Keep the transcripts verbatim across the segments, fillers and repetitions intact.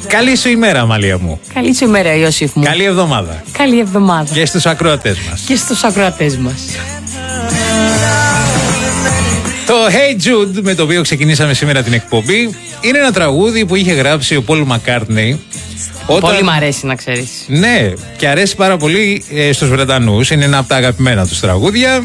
Καλή σου ημέρα, Αμαλία μου. Καλή σου ημέρα, Ιωσήφ μου. Καλή εβδομάδα. Καλή εβδομάδα. Και στους ακροατές μας. Και στους ακροατές μας. Το Hey Jude, με το οποίο ξεκινήσαμε σήμερα την εκπομπή, είναι ένα τραγούδι που είχε γράψει ο Πολ Μακκάρτνεϊ. Όταν... Πολύ μ' αρέσει, να ξέρεις. Ναι, και αρέσει πάρα πολύ ε, στους Βρετανούς. Είναι ένα από τα αγαπημένα τους τραγούδια.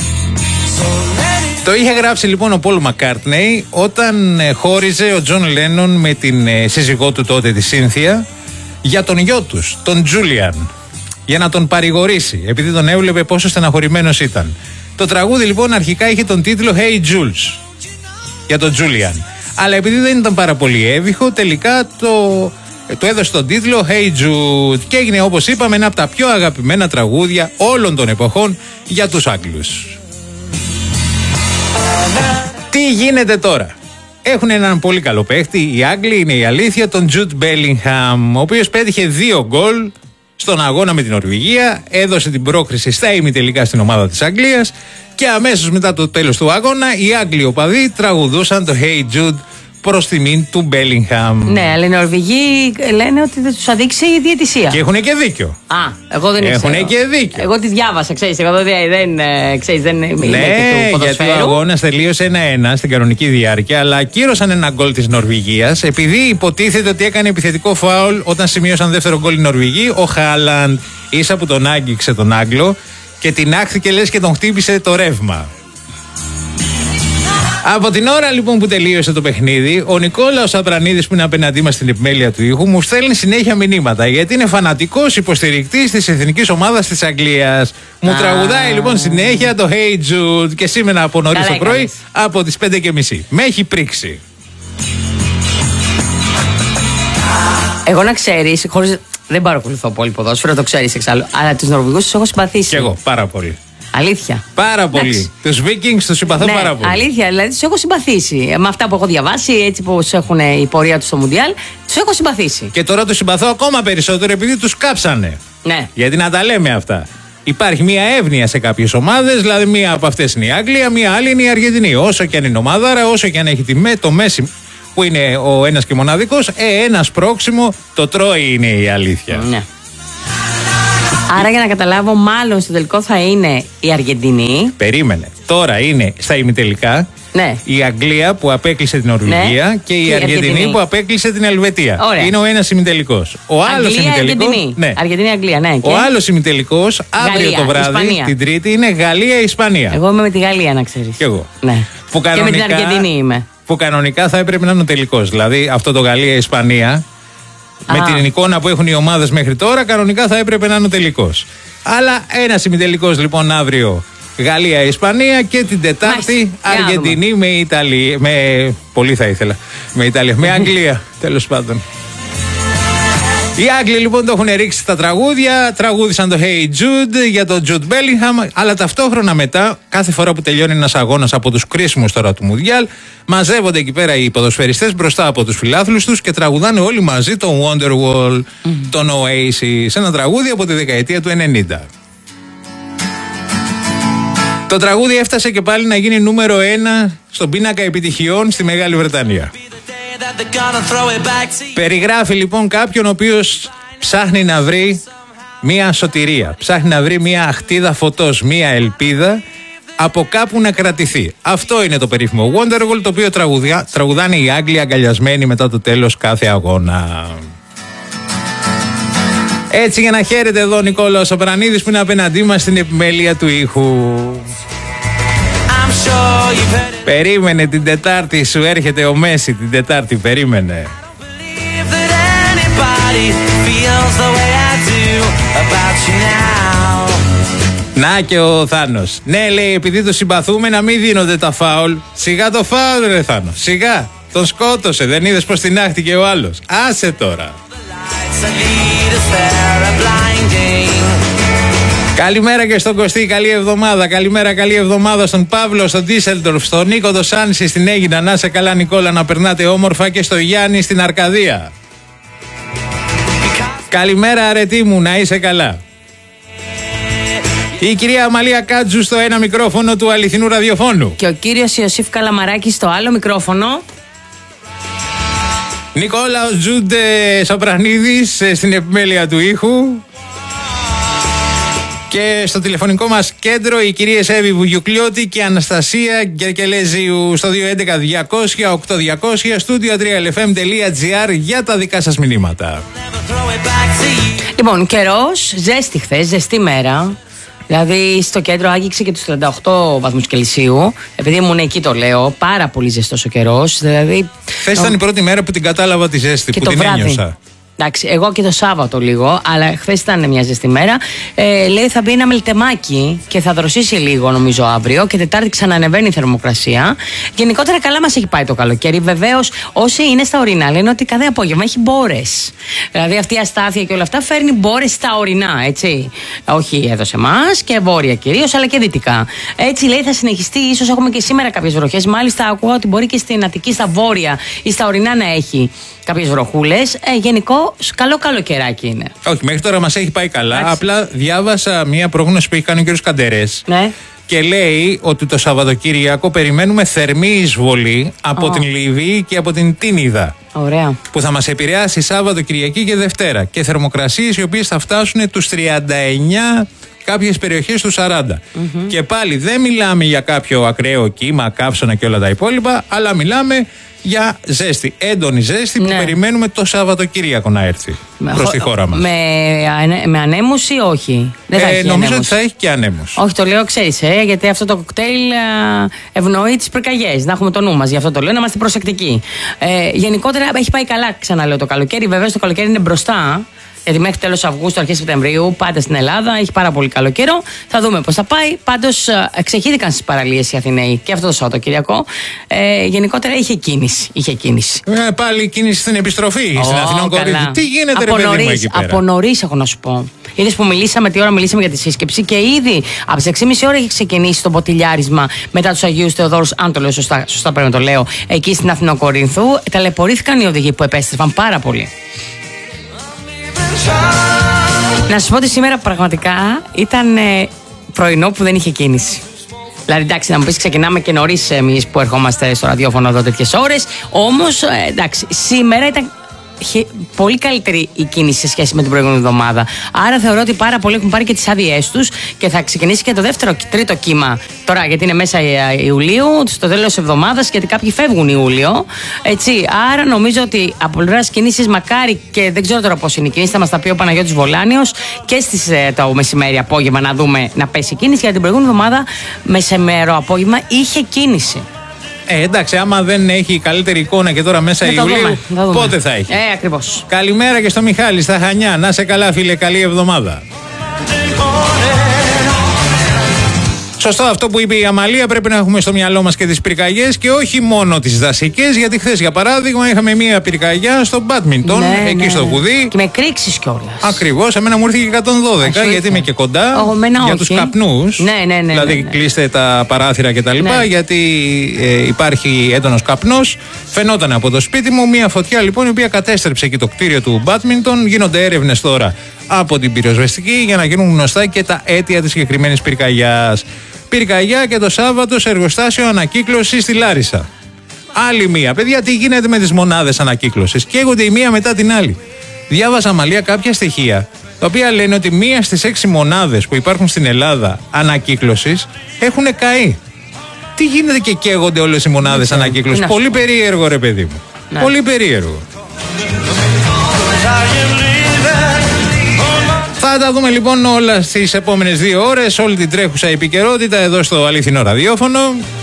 Το είχε γράψει λοιπόν ο Πολ Μακκάρτνεϊ όταν ε, χώριζε ο Τζον Λένον με την ε, σύζυγό του τότε, τη Σίνθια, για τον γιο τους, τον Τζούλιαν, για να τον παρηγορήσει, επειδή τον έβλεπε πόσο στεναχωρημένος ήταν. Το τραγούδι λοιπόν αρχικά είχε τον τίτλο Hey Jules, για τον Τζούλιαν. Αλλά επειδή δεν ήταν πάρα πολύ έβυχο, τελικά το, το έδωσε τον τίτλο Hey Jude και έγινε, όπως είπαμε, ένα από τα πιο αγαπημένα τραγούδια όλων των εποχών για τους Άγγλους. Τι γίνεται τώρα? Έχουν έναν πολύ καλό παίχτη οι Άγγλοι, είναι η αλήθεια, τον Jude Bellingham, ο οποίος πέτυχε δύο γκολ στον αγώνα με την Νορβηγία, έδωσε την πρόκριση στα ημιτελικά στην ομάδα της Αγγλίας και αμέσως μετά το τέλος του αγώνα οι Άγγλοι οπαδοί τραγουδούσαν το Hey Jude προς τιμήν του Bellingham. Ναι, αλλά οι Νορβηγοί λένε ότι δεν τους αδείξει η διαιτησία. Και έχουν και δίκιο. Α, εγώ δεν Έχουν ξέρω. και δίκιο. Εγώ τη διάβασα, ξέρεις. Εγώ δεν, δεν, ξέρεις, δεν είμαι ναι, και του ποδοσφαίρου. Γιατί ο αγώνας τελείωσε ένα ένα στην κανονική διάρκεια, αλλά ακύρωσαν ένα γκολ της Νορβηγίας επειδή υποτίθεται ότι έκανε επιθετικό φάουλ όταν σημείωσαν δεύτερο γκολ οι Νορβηγοί. Ο Χάλαντ ίσα που τον άγγιξε τον Άγγλο και την άχθηκε, λες, και τον χτύπησε το ρεύμα. Από την ώρα λοιπόν που τελείωσε το παιχνίδι, ο Νικόλαος Απρανίδης, που είναι απέναντί μας στην επιμέλεια του ήχου, μου στέλνει συνέχεια μηνύματα γιατί είναι φανατικός υποστηρικτής της εθνικής ομάδας της Αγγλίας. Μου ah. τραγουδάει λοιπόν συνέχεια το Hey Jude και σήμερα από νωρίς το πρωί από τις πέντε και μισή. Με έχει πρίξει. Εγώ, να ξέρεις, χωρίς... δεν παρακολουθώ πολύ ποδόσφαιρο, το ξέρεις εξάλλου, αλλά τους Νορβηγούς τους έχω συμπαθήσει. Κι εγώ, πάρα πολύ. Αλήθεια. Πάρα πολύ. Τους Vikings τους συμπαθώ, ναι, πάρα πολύ. Αλήθεια, δηλαδή τους έχω συμπαθήσει. Με αυτά που έχω διαβάσει, έτσι πως έχουν η πορεία τους στο Μουντιάλ, τους έχω συμπαθήσει. Και τώρα τους συμπαθώ ακόμα περισσότερο επειδή τους κάψανε. Ναι. Γιατί να τα λέμε αυτά. Υπάρχει μια εύνοια σε κάποιες ομάδες, δηλαδή μία από αυτές είναι η Αγγλία, μία άλλη είναι η Αργεντινή. Όσο και αν είναι ομάδαρα, όσο και αν έχει τη, το Μέση που είναι ο ένας και μοναδικός, ε, ένα σπρώξιμο το τρώει, είναι η αλήθεια. Ναι. Άρα, για να καταλάβω, μάλλον στο τελικό θα είναι η Αργεντινή. Περίμενε. Τώρα είναι στα ημιτελικά, ναι, η Αγγλία που απέκλεισε την Νορβηγία, ναι, και η, η Αργεντινή, Αργεντινή που απέκλεισε την Ελβετία. Ωραία. Είναι ο ένας ημιτελικός. Ο άλλος ημιτελικός. Ναι. Αργεντινή-Αγγλία, ναι. Και... ο άλλος ημιτελικός αύριο το βράδυ, Ισπανία, την Τρίτη, είναι Γαλλία-Ισπανία. Εγώ είμαι με τη Γαλλία, να ξέρεις. Κι εγώ. Ναι. Που κανονικά, και με την Αργεντινή είμαι. Που κανονικά θα έπρεπε να είναι ο τελικός. Δηλαδή αυτό το Γαλλία-Ισπανία. Με ah. την εικόνα που έχουν οι ομάδες μέχρι τώρα, κανονικά θα έπρεπε να είναι ο τελικός. Αλλά ένας ημιτελικός λοιπόν αύριο, Γαλλία-Ισπανία, και την Τετάρτη Αργεντινή με Ιταλία. Με... πολύ θα ήθελα. Με Ιταλία. Με Αγγλία, τέλος πάντων. Οι Άγγλοι λοιπόν το έχουν ρίξει στα τραγούδια, τραγούδισαν το Hey Jude για τον Jude Bellingham, αλλά ταυτόχρονα μετά, κάθε φορά που τελειώνει ένας αγώνας από τους κρίσιμους τώρα του Μουντιάλ, μαζεύονται εκεί πέρα οι ποδοσφαιριστές μπροστά από τους φιλάθλους τους και τραγουδάνε όλοι μαζί τον Wonderwall, mm-hmm. τον Oasis, ένα τραγούδι από τη δεκαετία του ενενήντα. Το τραγούδι έφτασε και πάλι να γίνει νούμερο ένα στον πίνακα επιτυχιών στη Μεγάλη Βρετανία. Περιγράφει λοιπόν κάποιον ο οποίος ψάχνει να βρει μία σωτηρία, ψάχνει να βρει μία αχτίδα φωτός, μία ελπίδα από κάπου να κρατηθεί. Αυτό είναι το περίφημο Wonderwall, το οποίο τραγουδιά, τραγουδάνε οι Άγγλοι αγκαλιασμένοι μετά το τέλος κάθε αγώνα. Έτσι, για να χαίρετε, εδώ ο Νικόλαος Απρανίδης που είναι απέναντί μας στην επιμέλεια του ήχου. Περίμενε την Τετάρτη, σου έρχεται ο Μέση την Τετάρτη, περίμενε. Να και ο Θάνος. Ναι, λέει, επειδή το συμπαθούμε να μην δίνονται τα φάουλ. Σιγά το φάουλ, ρε Θάνο, σιγά. Τον σκότωσε, δεν είδες πως την άχτηκε ο άλλος? Άσε τώρα. Καλημέρα και στον Κωστή, καλή εβδομάδα. Καλημέρα, καλή εβδομάδα στον Παύλο, στον Ντίσελντορφ, στον Νίκο, τον Σάνση στην Αίγινα. Να σε καλά, Νικόλα, να περνάτε όμορφα, και στο Γιάννη στην Αρκαδία. Καλημέρα, αρετή μου, να είσαι καλά. Η κυρία Αμαλία Κάτζου στο ένα μικρόφωνο του αληθινού ραδιοφώνου. Και ο κύριος Ιωσήφ Καλαμαράκης στο άλλο μικρόφωνο. Νικόλαος Τζούντε Σαπρανίδης στην επιμέλεια του ήχου. Και στο τηλεφωνικό μας κέντρο οι κυρίες Εύη Βουγιουκλιώτη και Αναστασία Γκερκελέζιου στο δύο έντεκα διακόσια οκτώ διακόσια στούντιο τρία ελ εφ εμ τελεία τζι άρ για τα δικά σας μηνύματα. Λοιπόν, καιρός, ζέστη χθες, ζεστή μέρα. Δηλαδή στο κέντρο άγγιξε και τους τριάντα οκτώ βαθμούς Κελσίου. Επειδή ήμουν εκεί το λέω, πάρα πολύ ζεστός ο καιρός. Δηλαδή, χθες ήταν η πρώτη μέρα που την κατάλαβα τη ζέστη, που την βράδυ ένιωσα. Εντάξει, εγώ και το Σάββατο λίγο, αλλά χθες ήταν μια ζεστή μέρα. Ε, λέει θα μπει ένα μελτεμάκι και θα δροσίσει λίγο νομίζω αύριο. Και Τετάρτη ξανανεβαίνει η θερμοκρασία. Γενικότερα καλά μας έχει πάει το καλοκαίρι. Βεβαίως, όσοι είναι στα ορεινά λένε ότι κάθε απόγευμα έχει μπόρες. Δηλαδή αυτή η αστάθεια και όλα αυτά φέρνει μπόρες στα ορεινά, έτσι. Όχι εδώ σε εμάς και βόρεια κυρίως, αλλά και δυτικά. Έτσι λέει θα συνεχιστεί, ίσως έχουμε και σήμερα κάποιες βροχές. Μάλιστα, ακούω ότι μπορεί και στην Αττική, στα βόρεια ή στα ορεινά να έχει κάποιες βροχούλες. Ε, γενικό, καλό καλοκαιράκι είναι. Όχι, μέχρι τώρα μας έχει πάει καλά. Άξι. Απλά διάβασα μια πρόγνωση που έχει κάνει ο κ. Καντερές. Ναι. Και λέει ότι το Σαββατοκύριακο περιμένουμε θερμή εισβολή από oh. την Λιβύη και από την Τίνιδα. Ωραία. Που θα μας επηρεάσει Σάββατο, Κυριακή και Δευτέρα. Και θερμοκρασίες οι οποίες θα φτάσουν τους τριάντα εννιά, κάποιες περιοχές τους σαράντα. Mm-hmm. Και πάλι δεν μιλάμε για κάποιο ακραίο κύμα, καύσωνα και όλα τα υπόλοιπα, αλλά μιλάμε για ζέστη, έντονη ζέστη, ναι, που περιμένουμε το Σαββατοκύριακο να έρθει προς τη χώρα μας. Με, με ανέμους ή όχι? Δεν θα ε, έχει νομίζω ανέμους. ότι θα έχει και ανέμους. Όχι, το λέω, ξέρεις, ε, γιατί αυτό το κοκτέιλ ευνοεί τις πυρκαγιές. Να έχουμε το νου μας, γι' αυτό το λέω, να είμαστε προσεκτικοί. Ε, γενικότερα έχει πάει καλά, ξαναλέω, το καλοκαίρι. Βεβαίως το καλοκαίρι είναι μπροστά. Γιατί μέχρι τέλος Αυγούστου, αρχές Σεπτεμβρίου, πάντα στην Ελλάδα έχει πάρα πολύ καλό καιρό. Θα δούμε πώς θα πάει. Πάντως, εξεχύθηκαν στις παραλίες οι Αθηναίοι και αυτό το Σαββατοκύριακο. Ε, γενικότερα είχε κίνηση. Είχε κίνηση. Ε, πάλι κίνηση στην επιστροφή, oh, στην Αθηνών Κορίνθου. Τι γίνεται, από ρε παιδί μου, εκεί πέρα? Από νωρίς, έχω να σου πω. Είδες που μιλήσαμε, τι ώρα μιλήσαμε για τη σύσκεψη και ήδη από τις έξι και μισή ώρα έχει ξεκινήσει το ποτηλιάρισμα μετά τους Αγίους Θεοδόρους, αν το λέω σωστά, σωστά πρέπει να το λέω, εκεί στην Αθηνών Κορίνθου. Ταλαιπωρήθηκαν οι οδηγοί που επέστρεφαν πάρα πολύ. Να σου πω ότι σήμερα πραγματικά ήταν ε, πρωινό που δεν είχε κίνηση. Δηλαδή, εντάξει, να μου πεις ξεκινάμε και νωρίς εμείς που ερχόμαστε στο ραδιόφωνο εδώ τέτοιες ώρες. Όμως, ε, εντάξει, σήμερα ήταν πολύ καλύτερη η κίνηση σε σχέση με την προηγούμενη εβδομάδα. Άρα θεωρώ ότι πάρα πολλοί έχουν πάρει και τις άδειές τους και θα ξεκινήσει και το δεύτερο, τρίτο κύμα. Τώρα, γιατί είναι μέσα Ιουλίου, στο τέλος της εβδομάδας, γιατί κάποιοι φεύγουν Ιούλιο. Έτσι. Άρα νομίζω ότι από πλευράς κίνησης, μακάρι και δεν ξέρω τώρα πώς είναι η κίνηση, θα μας τα πει ο Παναγιώτης Βολάνιος και στις, το μεσημέρι απόγευμα να δούμε να πέσει κίνηση. Γιατί την προηγούμενη εβδομάδα, μεσημέρο απόγευμα, είχε κίνηση. Ε, εντάξει, άμα δεν έχει καλύτερη εικόνα και τώρα μέσα Ιουλίου, πότε θα έχει? Ε, ακριβώς. Καλημέρα και στο Μιχάλη, στα Χανιά. Να σε καλά, φίλε, καλή εβδομάδα. Σωστό αυτό που είπε η Αμαλία, πρέπει να έχουμε στο μυαλό μας και τις πυρκαγιές και όχι μόνο τις δασικές, γιατί χθες για παράδειγμα είχαμε μία πυρκαγιά στο μπάντμιντον, ναι, εκεί ναι, στο Γουδί. Και με κρίξεις κιόλας. Ακριβώς, εμένα μου ήρθε και εκατόν δώδεκα, Αχι, γιατί είμαι και κοντά. Oh, για όχι. Τους καπνούς. Ναι, ναι, ναι. Δηλαδή ναι, ναι. κλείστε τα παράθυρα κτλ. Ναι. Γιατί ε, υπάρχει έντονος καπνός. Φαινόταν από το σπίτι μου μία φωτιά λοιπόν η οποία κατέστρεψε εκεί το κτίριο του μπάντμιντον. Γίνονται έρευνες τώρα από την πυροσβεστική για να γίνουν γνωστά και τα αίτια της συγκεκριμένης πυρκαγιάς. Πυρκαγιά και το Σάββατο σε εργοστάσιο ανακύκλωσης στη Λάρισα. Άλλη μία. Παιδιά, τι γίνεται με τις μονάδες ανακύκλωσης? Καίγονται η μία μετά την άλλη. Διάβασα, Μαλία, κάποια στοιχεία τα οποία λένε ότι μία στις έξι μονάδες που υπάρχουν στην Ελλάδα ανακύκλωσης έχουν καεί. Τι γίνεται και καίγονται όλες οι μονάδες ανακύκλωσης? Πολύ περίεργο, ρε παιδί μου. Ναι. Πολύ περίεργο. Θα τα δούμε λοιπόν όλα στις επόμενες δύο ώρες, όλη την τρέχουσα επικαιρότητα εδώ στο αληθινό ραδιόφωνο.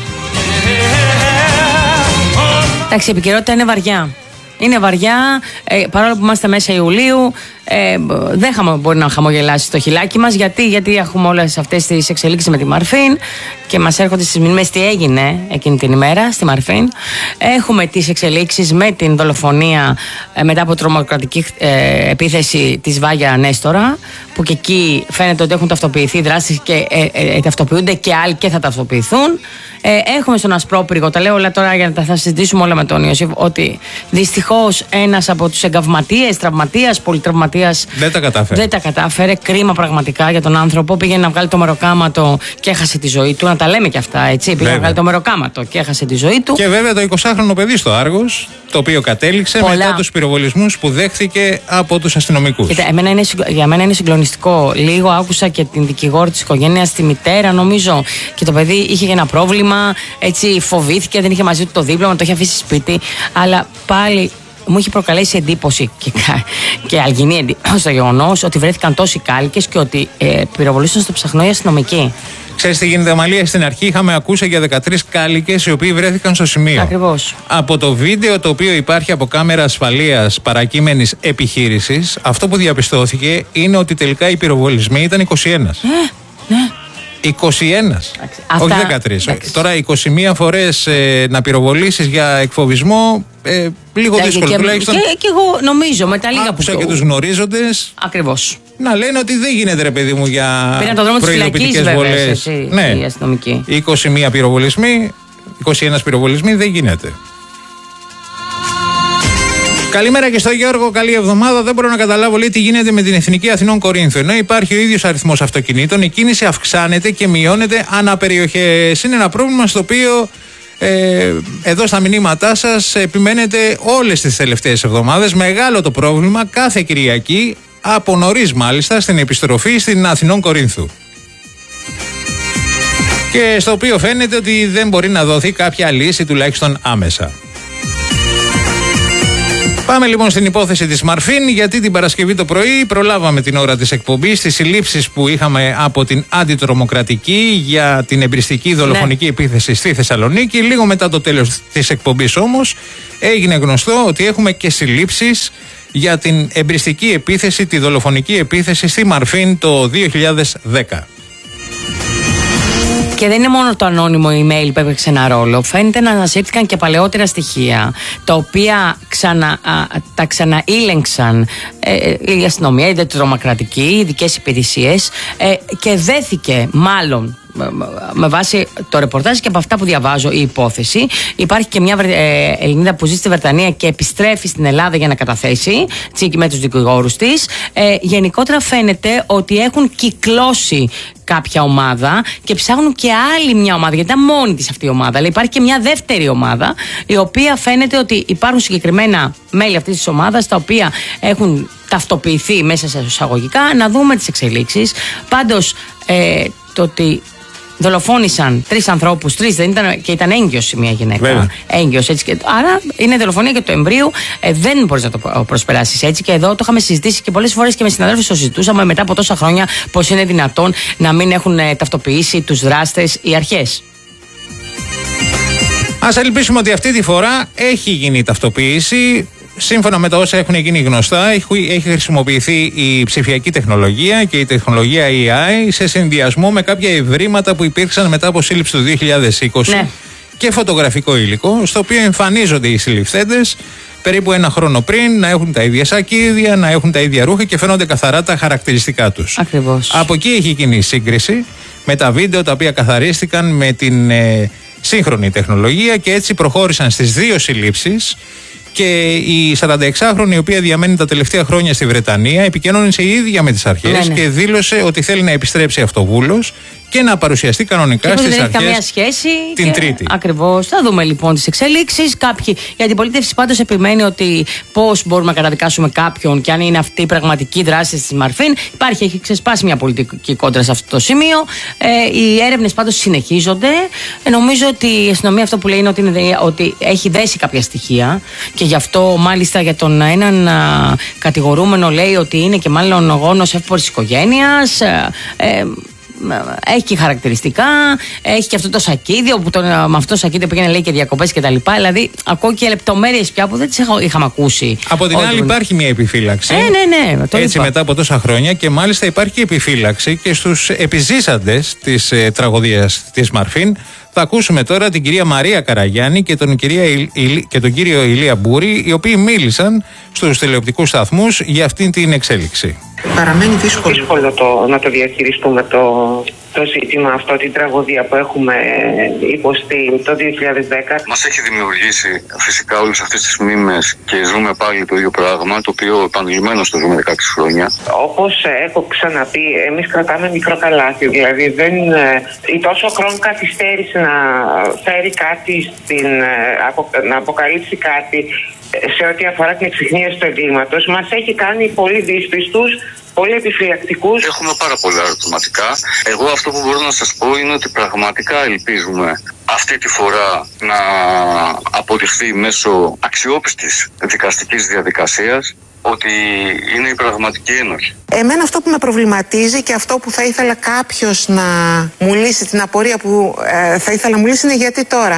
Εντάξει, η επικαιρότητα είναι βαριά. Είναι βαριά, ε, παρόλο που είμαστε μέσα Ιουλίου, ε, δεν χαμο, μπορεί να χαμογελάσει το χιλάκι μας. Γιατί, γιατί έχουμε όλες αυτές τις εξελίξεις με τη Μαρφίν και μας έρχονται στις μηνύμες τι έγινε εκείνη την ημέρα στη Μαρφίν. Έχουμε τις εξελίξεις με την δολοφονία ε, μετά από τρομοκρατική ε, επίθεση της Βάγια Νέστορα, που και εκεί φαίνεται ότι έχουν ταυτοποιηθεί δράσεις και ε, ε, ε, ταυτοποιούνται και άλλοι και θα ταυτοποιηθούν. Ε, έχουμε στον Ασπρόπυργο, τα λέω όλα τώρα για να τα θα συζητήσουμε όλα με τον Ιωσήφ, ότι δυστυχώς ένας από τους εγκαυματίες, τραυματίας, πολυτραυματίας Δημοκρατίας δεν τα κατάφερε. Δεν τα κατάφερε. Κρίμα πραγματικά για τον άνθρωπο. Πήγε να βγάλει το μεροκάματο και έχασε τη ζωή του. Να τα λέμε κι αυτά, έτσι. Πήγε να βγάλει το μεροκάματο και έχασε τη ζωή του. Και βέβαια το εικοσάχρονο παιδί στο Άργος, το οποίο κατέληξε Πολλά. μετά τους πυροβολισμούς που δέχθηκε από τους αστυνομικούς. Κοίτα, εμένα είναι, για μένα είναι συγκλονιστικό. Λίγο άκουσα και την δικηγόρη της οικογένειας, τη μητέρα νομίζω, και το παιδί είχε και ένα πρόβλημα. Έτσι φοβήθηκε, δεν είχε μαζί του το δίπλωμα, το είχε αφήσει σπίτι. Αλλά πάλι μου είχε προκαλέσει εντύπωση και, και αλγινή εντύπωση στο γεγονός ότι βρέθηκαν τόσοι κάλικες και ότι ε, πυροβολήσαν στο ψαχνό οι αστυνομικοί. Ξέρεις τι γίνεται, Αμαλία? Στην αρχή είχαμε ακούσει για δεκατρείς κάλικες οι οποίοι βρέθηκαν στο σημείο. Ακριβώς. Από το βίντεο το οποίο υπάρχει από κάμερα ασφαλείας παρακείμενης επιχείρησης, αυτό που διαπιστώθηκε είναι ότι τελικά οι πυροβολισμοί ήταν είκοσι ένα. Ε, ναι. είκοσι ένα. Αυτά, όχι δεκατρείς. εντάξει. Τώρα είκοσι μία φορές ε, να πυροβολήσεις για εκφοβισμό, ε, λίγο και, δύσκολο και, τουλάχιστον. Και, και εγώ νομίζω με τα λίγα άκουσα που και τους γνωρίζοντες. Ακριβώς. Να λένε ότι δεν γίνεται, ρε παιδί μου, για πήραν τον δρόμο της φυλακής, βέβαια, εσύ, ναι. οι αστυνομικοί. είκοσι μία πυροβολισμοί, είκοσι ένα πυροβολισμοί, δεν γίνεται. Καλημέρα και στο Γιώργο, καλή εβδομάδα. Δεν μπορώ να καταλάβω, λέει, τι γίνεται με την Εθνική Αθηνών Κορίνθου. Ενώ υπάρχει ο ίδιος αριθμός αυτοκινήτων, η κίνηση αυξάνεται και μειώνεται ανά περιοχές. Είναι ένα πρόβλημα στο οποίο ε, εδώ στα μηνύματά σας επιμένετε όλες τις τελευταίες εβδομάδες. Μεγάλο το πρόβλημα κάθε Κυριακή, από νωρίς μάλιστα, στην επιστροφή στην Αθηνών Κορίνθου. Και στο οποίο φαίνεται ότι δεν μπορεί να δοθεί κάποια λύση, τουλάχιστον άμεσα. Πάμε λοιπόν στην υπόθεση της Μαρφίν, γιατί την Παρασκευή το πρωί προλάβαμε την ώρα της εκπομπής τις συλλήψεις που είχαμε από την αντιτρομοκρατική για την εμπριστική δολοφονική ναι. επίθεση στη Θεσσαλονίκη. Λίγο μετά το τέλος της εκπομπής όμως έγινε γνωστό ότι έχουμε και συλλήψεις για την εμπριστική επίθεση, τη δολοφονική επίθεση στη Μαρφίν το δύο χιλιάδες δέκα. Και δεν είναι μόνο το ανώνυμο email που έπαιξε ένα ρόλο. Φαίνεται να ανασύρθηκαν και παλαιότερα στοιχεία, τα οποία ξανα, α, τα ξαναήλεγξαν ε, η αστυνομία, η τρομοκρατική, οι ειδικές υπηρεσίες ε, και δέθηκε μάλλον με βάση το ρεπορτάζ και από αυτά που διαβάζω η υπόθεση. Υπάρχει και μια ε, Ελληνίδα που ζει στη Βρετανία και επιστρέφει στην Ελλάδα για να καταθέσει τσίκι με τους δικηγόρους της. Ε, γενικότερα φαίνεται ότι έχουν κυκλώσει κάποια ομάδα και ψάχνουν και άλλη μια ομάδα, γιατί ήταν μόνη της αυτή η ομάδα, αλλά υπάρχει και μια δεύτερη ομάδα, η οποία φαίνεται ότι υπάρχουν συγκεκριμένα μέλη αυτής της ομάδας, τα οποία έχουν ταυτοποιηθεί μέσα σε εισαγωγικά. Να δούμε τις εξελίξεις. Πάντως ε, το ότι δολοφόνησαν τρεις ανθρώπους, τρεις δεν ήταν, και ήταν έγκυος μια γυναίκα. Βέβαια. Έγκυος, έτσι, και, άρα είναι δολοφονία και του εμβρίου. Ε, δεν μπορείς να το προσπεράσεις έτσι. Και εδώ το είχαμε συζητήσει και πολλές φορές και με συναδέλφους το συζητούσαμε μετά από τόσα χρόνια, πώς είναι δυνατόν να μην έχουν ε, ταυτοποιήσει τους δράστες οι αρχές. Ας ελπίσουμε ότι αυτή τη φορά έχει γίνει η ταυτοποίηση. Σύμφωνα με τα όσα έχουν γίνει γνωστά, έχει χρησιμοποιηθεί η ψηφιακή τεχνολογία και η τεχνολογία έι άι σε συνδυασμό με κάποια ευρήματα που υπήρξαν μετά από σύλληψη του δύο χιλιάδες είκοσι ναι. και φωτογραφικό υλικό, στο οποίο εμφανίζονται οι συλληφθέντες περίπου ένα χρόνο πριν, να έχουν τα ίδια σακίδια, να έχουν τα ίδια ρούχα και φαίνονται καθαρά τα χαρακτηριστικά τους. Ακριβώς. Από εκεί έχει γίνει η σύγκριση με τα βίντεο τα οποία καθαρίστηκαν με την ε, σύγχρονη τεχνολογία και έτσι προχώρησαν στις δύο συλλήψεις. Και η σαρανταεξάχρονη, η οποία διαμένει τα τελευταία χρόνια στη Βρετανία, επικοινώνησε η ίδια με τις αρχές ναι, ναι. και δήλωσε ότι θέλει να επιστρέψει αυτοβούλος και να παρουσιαστεί κανονικά στις αρχές καμία σχέση την και... Τρίτη. Ακριβώς. Θα δούμε λοιπόν τις εξελίξεις. Κάποιοι... Η αντιπολίτευση πάντως επιμένει ότι πώς μπορούμε να καταδικάσουμε κάποιον και αν είναι αυτή η πραγματική δράση της Μαρφίν. Υπάρχει, έχει ξεσπάσει μια πολιτική κόντρα σε αυτό το σημείο. Ε, οι έρευνες πάντως συνεχίζονται. Ε, νομίζω ότι η αστυνομία αυτό που λέει είναι ότι, είναι, ότι έχει δέσει κάποια στοιχεία και γι' αυτό μάλιστα για τον έναν α, κατηγορούμενο λέει ότι είναι και μάλλον ο γόνος εύπορης οικογένειας. Ε, ε, έχει και χαρακτηριστικά, έχει και αυτό το σακίδιο που τον, με αυτό το σακίδιο πήγαινε λέει και διακοπές και τα λοιπά. Δηλαδή ακούω και λεπτομέρειες πια που δεν τις είχαμε ακούσει. Από την άλλη υπάρχει μια επιφύλαξη. Ε, ναι, ναι, το έτσι είπα. Μετά από τόσα χρόνια και μάλιστα υπάρχει και επιφύλαξη και στους επιζήσαντες της ε, τραγωδίας της Μαρφίν. Θα ακούσουμε τώρα την κυρία Μαρία Καραγιάννη και τον, κυρία Ηλ... και τον κύριο Ηλία Μπούρη, οι οποίοι μίλησαν στους τηλεοπτικούς σταθμούς για αυτήν την εξέλιξη. Παραμένει δύσκολο, δύσκολο το, να το διαχειριστούμε το, το ζήτημα αυτό, την τραγωδία που έχουμε υποστεί το δύο χιλιάδες δέκα. Μας έχει δημιουργήσει φυσικά όλες αυτές τις μνήμες και ζούμε πάλι το ίδιο πράγμα, το οποίο επανειλημμένως το ζούμε δεκαέξι χρόνια. Όπως έχω ξαναπεί, εμείς κρατάμε μικρό καλάθι, δηλαδή δεν, η τόσο χρόνο καθυστέρηση να φέρει κάτι, στην, να αποκαλύψει κάτι σε ό,τι αφορά την εξιχνίαση του εγκλήματος, μας έχει κάνει πολύ δύσπιστους, πολύ επιφυλακτικούς. Έχουμε πάρα πολλά ερωτηματικά. Εγώ αυτό που μπορώ να σας πω είναι ότι πραγματικά ελπίζουμε αυτή τη φορά να αποδειχθεί μέσω αξιόπιστης δικαστικής διαδικασίας ότι είναι η πραγματική ένοχη. Εμένα αυτό που με προβληματίζει και αυτό που θα ήθελα κάποιος να μου λύσει, την απορία που ε, θα ήθελα να μου λύσει, είναι γιατί τώρα.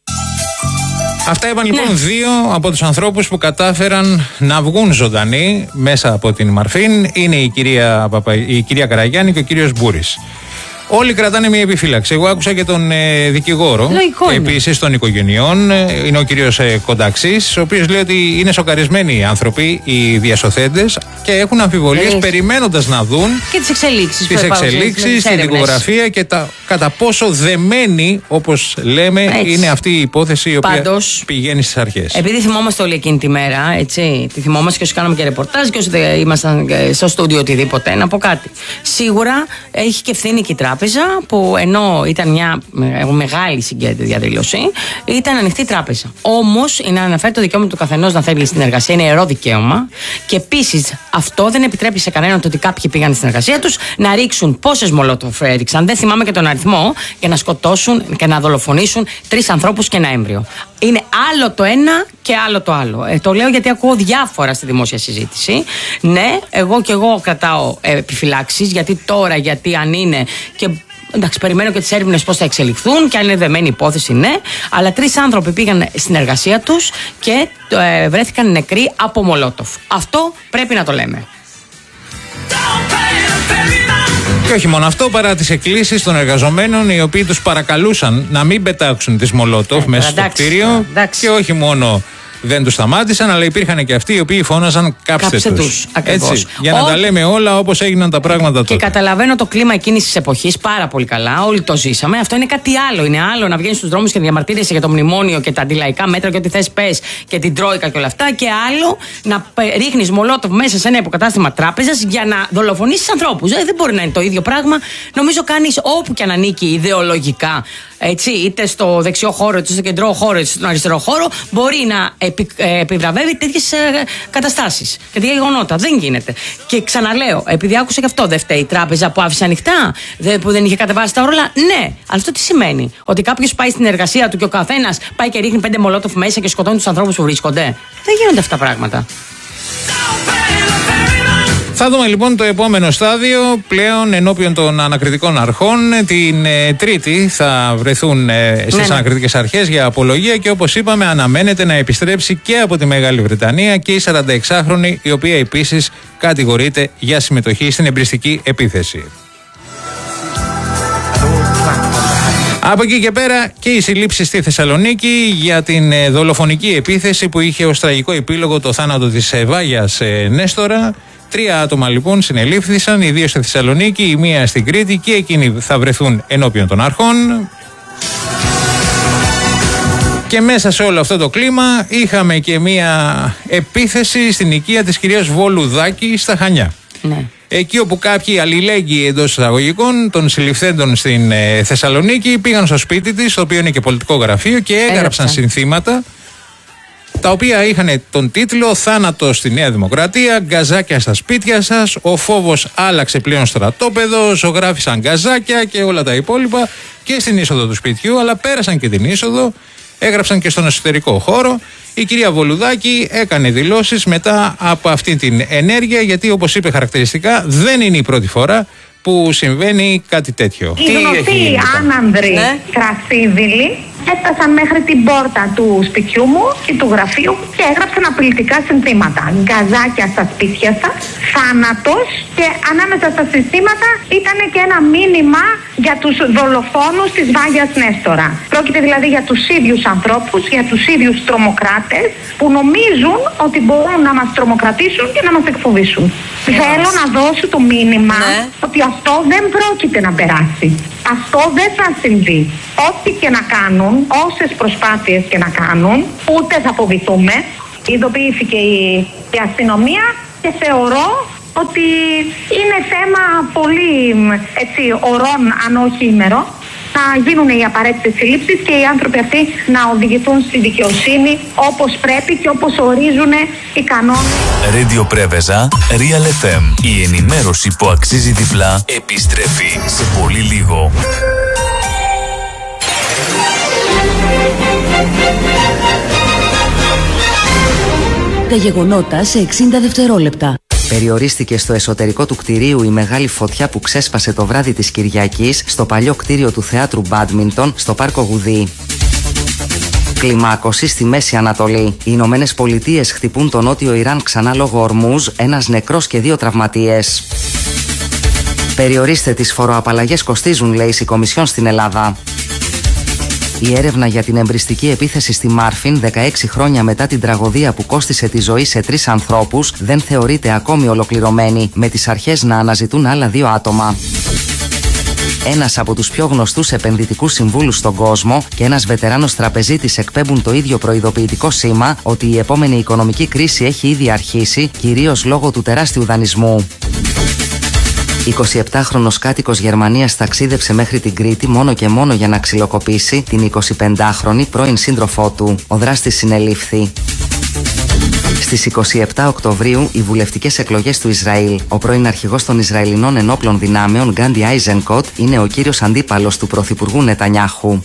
Αυτά είπαν λοιπόν ναι. δύο από τους ανθρώπους που κατάφεραν να βγουν ζωντανοί μέσα από την Μαρφίν. Είναι η κυρία, Παπα... η κυρία Καραγιάννη και ο κύριος Μπούρης. Όλοι κρατάνε μια επιφύλαξη. Εγώ άκουσα και τον ε, δικηγόρο, επίσης των οικογενειών, ε, είναι ο κύριος ε, Κονταξής, ο οποίος λέει ότι είναι σοκαρισμένοι οι άνθρωποι, οι διασωθέντες, και έχουν αμφιβολίες περιμένοντας να δουν και τις εξελίξεις, τις εξελίξεις την δικογραφία και τα, κατά πόσο δεμένη, όπως λέμε, έτσι είναι αυτή η υπόθεση η οποία πάντως πηγαίνει στις αρχές. Επειδή θυμόμαστε όλοι εκείνη τη μέρα, έτσι, τη θυμόμαστε και όσοι κάναμε και ρεπορτάζ και όσοι ήμασταν στο στούντιο οτιδήποτε, να πω κάτι. Σίγουρα έχει και ευθύνη και η τράπεζα, που ενώ ήταν μια μεγάλη συγκέντρωση διαδήλωση, ήταν ανοιχτή τράπεζα. Όμως είναι να αναφέρει το δικαίωμα του καθενός να θέλει στην εργασία, είναι ιερό δικαίωμα. Και επίσης αυτό δεν επιτρέπει σε κανέναν το ότι κάποιοι πήγαν στην εργασία τους να ρίξουν πόσες μολότοφ έριξαν. Δεν θυμάμαι και τον αριθμό, για να σκοτώσουν και να δολοφονήσουν τρεις ανθρώπους και ένα έμβριο. Είναι άλλο το ένα και άλλο το άλλο. Ε, το λέω γιατί ακούω διάφορα στη δημόσια συζήτηση. Ναι, εγώ και εγώ κρατάω ε, επιφυλάξεις, γιατί τώρα, γιατί αν είναι. Και εντάξει, περιμένω και τις έρευνες πώς θα εξελιχθούν και αν είναι δεμένη υπόθεση, ναι. Αλλά τρεις άνθρωποι πήγαν στην εργασία τους και ε, βρέθηκαν νεκροί από μολότοφ. Αυτό πρέπει να το λέμε. Και όχι μόνο αυτό, παρά τις εκκλήσεις των εργαζομένων, οι οποίοι τους παρακαλούσαν να μην πετάξουν τις μολότοφ ε, μέσα στο κτίριο. Και όχι μόνο δεν τους σταμάτησαν, αλλά υπήρχαν και αυτοί οι οποίοι φώναζαν κάψτε, κάψτε τους. τους. Έτσι, για να Ό, τα λέμε όλα όπως έγιναν τα πράγματα τότε. Και καταλαβαίνω το κλίμα εκείνης της εποχής πάρα πολύ καλά. Όλοι το ζήσαμε. Αυτό είναι κάτι άλλο. Είναι άλλο να βγαίνεις στους δρόμους και διαμαρτύρεσαι για το μνημόνιο και τα αντιλαϊκά μέτρα και ό,τι θες πες και την Τρόικα και όλα αυτά. Και άλλο να ρίχνεις μολότοφ μέσα σε ένα υποκατάστημα τράπεζας για να δολοφονήσεις ανθρώπους. Ε, δεν μπορεί να είναι το ίδιο πράγμα. Νομίζω κάνεις όπου και αν ανήκει ιδεολογικά. Έτσι, είτε στο δεξιό χώρο, είτε στο κεντρό χώρο, είτε στον αριστερό χώρο, μπορεί να επι, ε, επιβραβεύει τέτοιες ε, καταστάσεις και τέτοια γεγονότα. Δεν γίνεται. Και ξαναλέω, επειδή άκουσα και αυτό, δεν φταίει η τράπεζα που άφησε ανοιχτά, δε, που δεν είχε κατεβάσει τα όρολα. Ναι, αλλά αυτό τι σημαίνει? Ότι κάποιος πάει στην εργασία του και ο καθένας πάει και ρίχνει πέντε μολότοφ μέσα και σκοτώνει τους ανθρώπους που βρίσκονται? Δεν γίνονται αυτά τα πράγματα. Θα δούμε λοιπόν το επόμενο στάδιο πλέον ενώπιον των ανακριτικών αρχών. Την ε, Τρίτη θα βρεθούν ε, στις ναι, ναι. ανακριτικές αρχές για απολογία και όπως είπαμε αναμένεται να επιστρέψει και από τη Μεγάλη Βρετανία και η σαρανταεξάχρονη, η οποία επίσης κατηγορείται για συμμετοχή στην εμπριστική επίθεση. Από εκεί και πέρα και η συλλήψη στη Θεσσαλονίκη για την ε, δολοφονική επίθεση που είχε ως τραγικό επίλογο το θάνατο της ε, Βάγιας ε, Νέστορα. Τρία άτομα λοιπόν συνελήφθησαν, οι δύο στη Θεσσαλονίκη, η μία στην Κρήτη, και εκείνοι θα βρεθούν ενώπιον των αρχών. Και μέσα σε όλο αυτό το κλίμα είχαμε και μία επίθεση στην οικία της κυρίας Βολουδάκη στα Χανιά. Ναι. Εκεί όπου κάποιοι αλληλέγγυοι εντός εισαγωγικών των συλληφθέντων στην ε, Θεσσαλονίκη πήγαν στο σπίτι της, το οποίο είναι και πολιτικό γραφείο, και έγραψαν Έγραψαν. συνθήματα τα οποία είχαν τον τίτλο «Θάνατο στη Νέα Δημοκρατία», «Γκαζάκια στα σπίτια σας», «Ο φόβος άλλαξε πλέον στρατόπεδο», «Ζωγράφησαν γκαζάκια» και όλα τα υπόλοιπα και στην είσοδο του σπιτιού, αλλά πέρασαν και την είσοδο, έγραψαν και στον εσωτερικό χώρο. Η κυρία Βολουδάκη έκανε δηλώσεις μετά από αυτή την ενέργεια, γιατί όπως είπε χαρακτηριστικά δεν είναι η πρώτη φορά που συμβαίνει κάτι τέτοιο. Η γνωστή άνανδρη ναι. Κρασίδηλη Έφτασαν μέχρι την πόρτα του σπιτιού μου και του γραφείου και έγραψαν απειλητικά συνθήματα. Γκαζάκια στα σπίτια σας, θάνατος, και ανάμεσα στα συστήματα ήταν και ένα μήνυμα για τους δολοφόνους της Βάγιας Νέστορα. Πρόκειται δηλαδή για τους ίδιους ανθρώπους, για τους ίδιους τρομοκράτες που νομίζουν ότι μπορούν να μας τρομοκρατήσουν και να μας εκφοβήσουν. Yes. Θέλω να δώσω το μήνυμα ναι. ότι αυτό δεν πρόκειται να περάσει. Αυτό δεν θα συμβεί. Ό,τι και να κάνουν, όσες προσπάθειες και να κάνουν, ούτε θα φοβηθούμε. Ειδοποιήθηκε η, η αστυνομία και θεωρώ ότι είναι θέμα πολύ έτσι, ωρών, αν όχι ημερών, να γίνουν οι απαραίτητες συλλήψεις και οι άνθρωποι αυτοί να οδηγηθούν στη δικαιοσύνη όπως πρέπει και όπως ορίζουν οι κανόνες. Radio Πρέβεζα, Real εφ εμ. Η ενημέρωση που αξίζει διπλά επιστρέφει σε πολύ λίγο. Τα γεγονότα σε εξήντα δευτερόλεπτα. Περιορίστηκε στο εσωτερικό του κτηρίου η μεγάλη φωτιά που ξέσπασε το βράδυ της Κυριακής στο παλιό κτίριο του Θεάτρου Μπάντμιντον στο Πάρκο Γουδί. Κλιμάκωση στη Μέση Ανατολή. Οι Ηνωμένες Πολιτείες χτυπούν το νότιο Ιράν ξανά λόγω ορμούζ, ένας νεκρός και δύο τραυματίες. Περιορίστε τις φοροαπαλλαγές, κοστίζουν, λέει η Κομισιόν στην Ελλάδα. Η έρευνα για την εμπριστική επίθεση στη Μάρφιν, δεκαέξι χρόνια μετά την τραγωδία που κόστισε τη ζωή σε τρεις ανθρώπους, δεν θεωρείται ακόμη ολοκληρωμένη, με τις αρχές να αναζητούν άλλα δύο άτομα. Ένας από τους πιο γνωστούς επενδυτικούς συμβούλους στον κόσμο και ένας βετεράνος τραπεζίτης εκπέμπουν το ίδιο προειδοποιητικό σήμα ότι η επόμενη οικονομική κρίση έχει ήδη αρχίσει, κυρίως λόγω του τεράστιου δανεισμού. εικοσιεπτάχρονος κάτοικος Γερμανίας ταξίδεψε μέχρι την Κρήτη μόνο και μόνο για να ξυλοκοπήσει την εικοσιπεντάχρονη πρώην σύντροφό του. Ο δράστης συνελήφθη. Στις εικοσιεπτά Οκτωβρίου, οι βουλευτικές εκλογές του Ισραήλ. Ο πρώην αρχηγός των Ισραηλινών ενόπλων δυνάμεων, Γκάντι Άιζενκοτ, είναι ο κύριος αντίπαλος του πρωθυπουργού Νετανιάχου.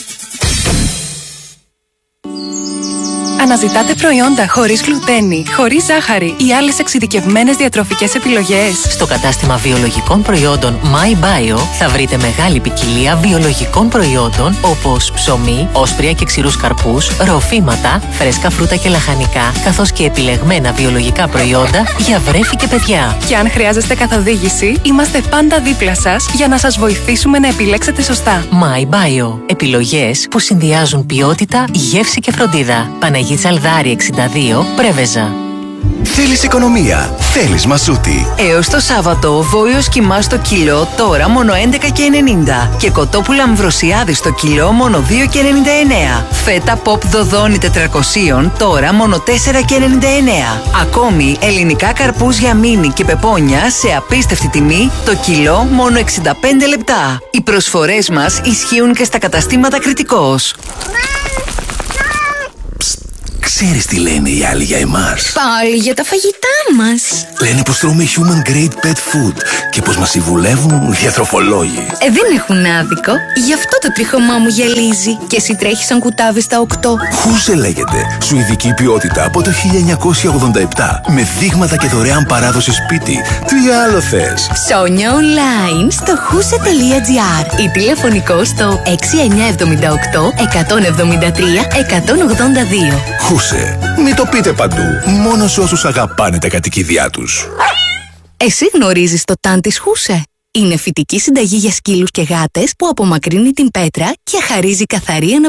Αναζητάτε προϊόντα χωρίς γλουτένη, χωρίς ζάχαρη ή άλλες εξειδικευμένες διατροφικές επιλογές? Στο κατάστημα βιολογικών προϊόντων MyBio θα βρείτε μεγάλη ποικιλία βιολογικών προϊόντων όπως ψωμί, όσπρια και ξηρούς καρπούς, ροφήματα, φρέσκα φρούτα και λαχανικά, καθώς και επιλεγμένα βιολογικά προϊόντα για βρέφη και παιδιά. Και αν χρειάζεστε καθοδήγηση, είμαστε πάντα δίπλα σας για να σας βοηθήσουμε να επιλέξετε σωστά. MyBio. Επιλογές που συνδυάζουν ποιότητα, γεύση και φροντίδα. Παναγία Τσαλδάρη εξήντα δύο, Πρέβεζα. Θέλεις οικονομία, θέλεις μασούτη. Έως το Σάββατο, βόηος κιμάς στο κιλό τώρα μόνο έντεκα και ενενήντα και κοτόπουλα αμβροσιάδη στο κιλό μόνο δύο και ενενήντα εννέα. Φέτα ποπ δοδόνι τετρακόσια τώρα μόνο τέσσερα και ενενήντα εννέα. Ακόμη ελληνικά καρπούζια μίνι και πεπόνια σε απίστευτη τιμή, το κιλό μόνο εξήντα πέντε λεπτά. Οι προσφορές μας ισχύουν και στα καταστήματα Κρητικός. Ξέρεις τι λένε οι άλλοι για εμάς? Πάλι για τα φαγητά μας. Λένε πως τρώμε human grade pet food και πως μας συμβουλεύουν διατροφολόγοι. Ε, δεν έχουν άδικο. Γι' αυτό το τρίχωμά μου γυαλίζει. Και εσύ τρέχεις σαν κουτάβι στα οκτώ. Χούσε λέγεται. Σουηδική ποιότητα από το χίλια εννιακόσια ογδόντα επτά. Με δείγματα και δωρεάν παράδοση σπίτι. Τι άλλο θες? Ψώνια online στο χούσε τελεία τζι άρ ή τηλεφωνικό στο έξι εννιά επτά οκτώ εκατόν εβδομήντα τρία εκατόν ογδόντα δύο. Χούσε. Μην το πείτε παντού. Μόνο σε όσους αγαπάνε τα κατοικίδια τους. Εσύ γνωρίζεις το ταν της Χούσε? Είναι φυτική συνταγή για σκύλους και γάτες που απομακρύνει την πέτρα και χαρίζει καθαρή αναπνευστική.